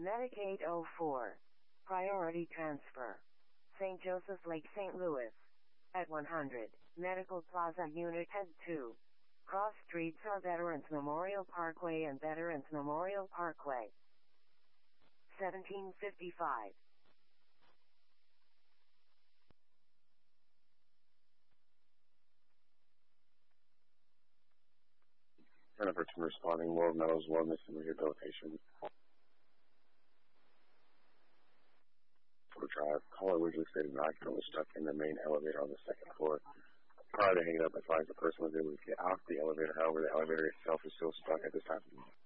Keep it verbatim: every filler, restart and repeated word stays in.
Medic eight oh four. Priority transfer. Saint Joseph Lake, Saint Louis. At one hundred, Medical Plaza Unit Head two. Cross streets are Veterans Memorial Parkway and Veterans Memorial Parkway. seventeen fifty-five. And a person responding, World Metals Wellness and Rehabilitation. Drive. Caller originally stated an occupant was stuck in the main elevator on the second floor. Prior to hanging up, advised the person was able to get off the elevator. However, the elevator itself is still stuck at this time.